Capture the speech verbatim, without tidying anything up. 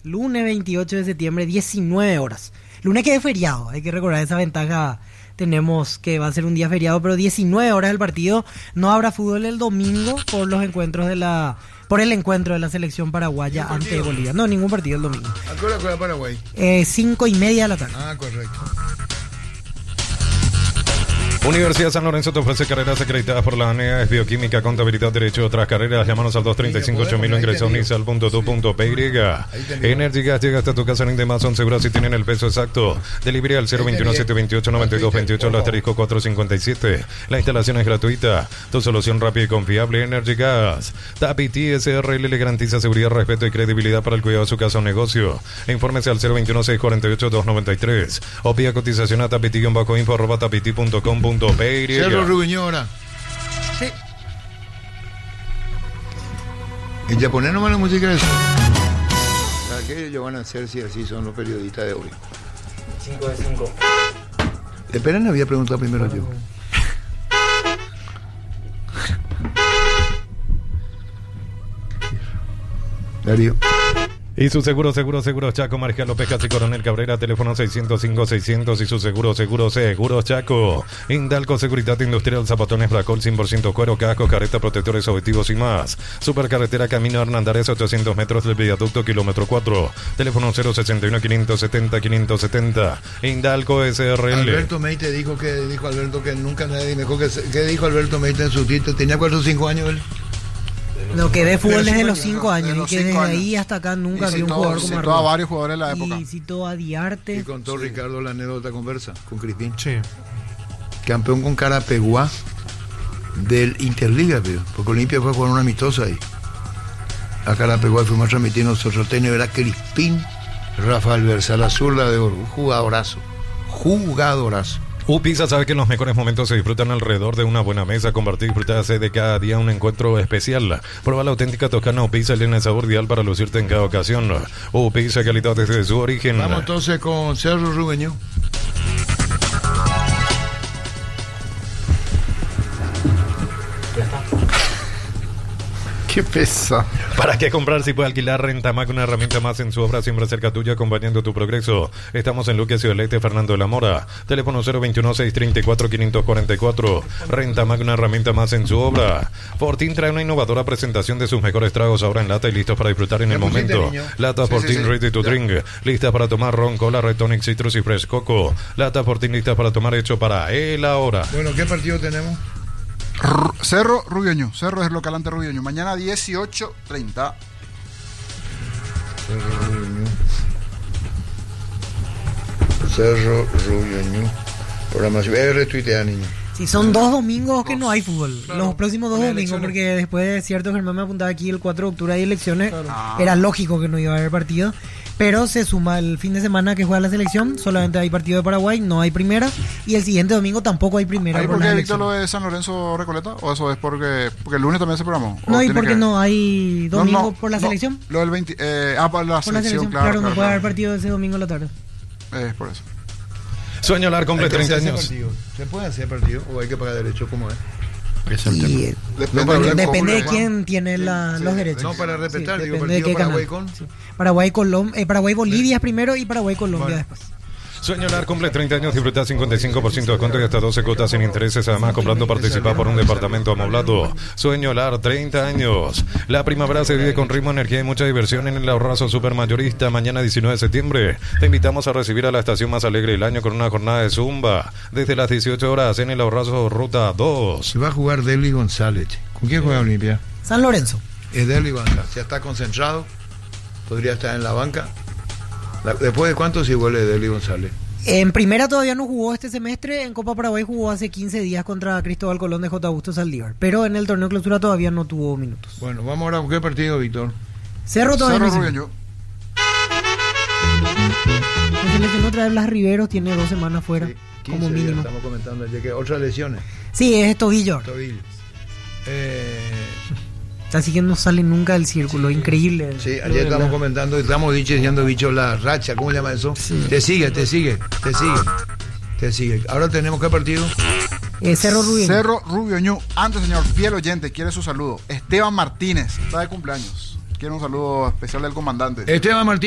lunes veintiocho de septiembre, diecinueve horas. Lunes que es feriado, hay que recordar esa ventaja. Tenemos que va a ser un día feriado, pero diecinueve horas el partido. No habrá fútbol el domingo por los encuentros de la... Por el encuentro de la selección paraguaya ante Bolivia. No, ningún partido el domingo. ¿A qué hora juega Paraguay? Eh, cinco y media de la tarde. Ah, correcto. Universidad San Lorenzo te ofrece carreras acreditadas por la ANEA, es bioquímica, contabilidad, derecho y otras carreras. Llámanos al dos tres cinco ocho mil o ingresa a unisal punto edu punto p y. Energy Gas llega hasta tu casa en Indemás, son seguras si tienen el peso exacto. Delivery al cero veintiuno, setecientos veintiocho, noventa y dos veintiocho, al asterisco cuatrocientos cincuenta y siete. La instalación es gratuita. Tu solución rápida y confiable, Energy Gas. Tapiti S R L le garantiza seguridad, respeto y credibilidad para el cuidado de su casa o negocio. Infórmese al cero veintiuno, seiscientos cuarenta y ocho, doscientos noventa y tres o pida cotización a tapiti-info arroba tapiti punto com punto p y. Cerro Rubiño ahora. Sí. En japonés no van la música eso. ¿Qué ellos van a hacer si así son los periodistas de hoy? cinco de cinco. Esperen, había preguntado primero yo. Darío. Y su seguro, seguro, seguro Chaco, Marcial López Casi Coronel Cabrera, teléfono seiscientos cinco, seiscientos y su seguro, seguro, seguro Chaco. Indalco Seguridad Industrial, zapatones Bracol, cien por ciento cuero, cascos, careta, protectores, objetivos y más. Supercarretera Camino Hernandares, ochocientos metros del viaducto, kilómetro cuatro. Teléfono cero sesenta y uno, quinientos setenta, quinientos setenta. Indalco S R L. Alberto Meite dijo que, dijo Alberto que nunca nadie mejor que... ¿Qué dijo Alberto Meite en su título? ¿Tenía cuatro o cinco años él? Lo que ve fútbol desde los cinco no, años de y los que desde cinco ahí años. hasta acá nunca Y vio un citó- jugador como citó Arroyo. a varios jugadores de la época. Y citó a Diarte. Y contó Ricardo la anécdota conversa con Crispín. Sí. Campeón con Carapeguá del Interliga, pero, porque Olimpia fue a jugar una amistosa ahí. A Carapeguá fuimos a transmitir nosotros. Tenía era Crispín, Rafael Versa, la zurda de oro. Un jugadorazo. Jugadorazo. Upisa sabe que en los mejores momentos se disfrutan alrededor de una buena mesa. Compartir y disfrutarse de cada día un encuentro especial. Prueba la auténtica toscana Upisa, el en el sabor ideal para lucirte en cada ocasión. Upisa, calidad desde su origen. Vamos entonces con Cerro Rubeño. Qué pesa. ¿Para qué comprar si puede alquilar? Rentamac, una herramienta más en su obra, siempre cerca tuya, acompañando tu progreso. Estamos en Luque, Ciudad del Este, Fernando de la Mora. Teléfono cero veintiuno, seiscientos treinta y cuatro, quinientos cuarenta y cuatro. Rentamac, una herramienta más en su obra. Fortín trae una innovadora presentación de sus mejores tragos ahora en lata y listos para disfrutar en el momento. Lata Sí, Fortín sí, sí. Ready to Ya. Drink. Lista para tomar ron, cola, Red Tonic, Citrus y Fresh Coco. Lata Fortín lista para tomar, hecho para el ahora. Bueno, ¿qué partido tenemos? R- Cerro Rubioño. Cerro es local ante Rubioño. Mañana dieciocho treinta. Cerro Rubeño. Cerro Rubeño. Programación. Voy a retuitear, niño. Sí, son dos domingos que no hay fútbol. Claro. Los próximos dos Con domingos, elecciones. porque después de cierto, Germán me apuntaba aquí el cuatro de octubre hay elecciones. Ah. Era lógico que no iba a haber partido. Pero se suma el fin de semana que juega la selección. Solamente hay partido de Paraguay, no hay primera. Y el siguiente domingo tampoco hay primera. ¿Ahí por por las qué Víctor elecciones. lo de San Lorenzo Recoleta? ¿O eso es porque porque el lunes también se programó? ¿O No, y tiene porque que- no hay No, domingo no, por la no, selección. Lo del veinte. Eh, ah, por la Por la selección, selección, claro. claro, no claro, puede haber claro. partido ese domingo a la tarde. Es por eso. Sueño Lar cumple Hay que treinta hacer años. partido. ¿Se puede hacer partido o hay que pagar derecho? ¿Cómo es? Y, eh, Depende, para hablar del depende de cobro, quién tiene la- sí, los sí. derechos. No, para respetar, Sí, digo, depende de partido qué Paraguay canal. con. Sí. Paraguay, Colom eh, Paraguay Bolivia es primero y Paraguay Colombia Bueno. después. Sueño Lar cumple treinta años, disfruta cincuenta y cinco por ciento de descuento y hasta doce cuotas sin intereses. Además, comprando participa por un departamento amoblado. Sueño Lar, treinta años. La primavera se vive con ritmo, energía y mucha diversión en el Ahorrazo Supermayorista. Mañana diecinueve de septiembre te invitamos a recibir a la estación más alegre del año con una jornada de zumba desde las dieciocho horas en el Ahorrazo Ruta dos. Si va a jugar Deli González. ¿Con quién juega Olimpia? San Lorenzo. Es Deli González. Ya está concentrado. Podría estar en la banca. La- ¿Después de cuánto si vuelve Deli González? En primera todavía no jugó este semestre, en Copa Paraguay jugó hace quince días contra Cristóbal Colón de J. Augusto Saldívar, pero en el torneo clausura todavía no tuvo minutos. Bueno, vamos ahora con qué partido, Víctor. Cerro todavía Cerro no hizo. Rubioño. Se seleccionó otra vez Blas Riveros, tiene dos semanas fuera, Sí, como quince días mínimo. estamos comentando ayer que otras lesiones. Sí, es tobillo. Tobillo. Eh, Así que no sale nunca del círculo, increíble. sí, Lo ayer de estamos Blas. comentando, estamos diciendo, bicho, la racha, ¿cómo se llama eso? Te sigue, te sigue, te sigue. Te sigue. Ahora tenemos qué partido. Eh, Cerro Rubio. Cerro Rubioño. Antes, señor, fiel oyente, quiere su saludo. Esteban Martínez, está de cumpleaños. Quiere un saludo especial del comandante. Esteban Martínez.